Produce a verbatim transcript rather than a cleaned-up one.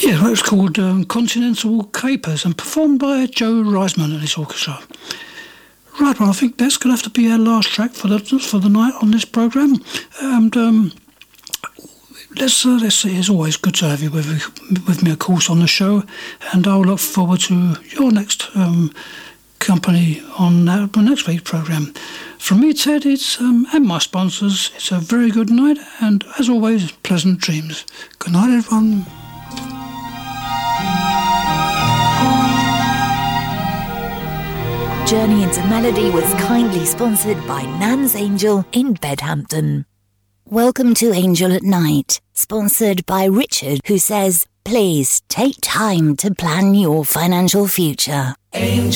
Yeah, well, it's called um, Continental Capers and performed by Joe Reisman and his orchestra. Right, well, I think that's going to have to be our last track for the for the night on this programme. And um, let's, uh, let's see, it's always good to have you with, with me, of course, on the show. And I'll look forward to your next um, company on uh, next week's programme. From me, Ted, it's, um, and my sponsors, it's a very good night. And as always, pleasant dreams. Good night, everyone. Journey into Melody was kindly sponsored by Nan's Angel in Bedhampton. Welcome to Angel at Night, sponsored by Richard, who says, please take time to plan your financial future. Angel.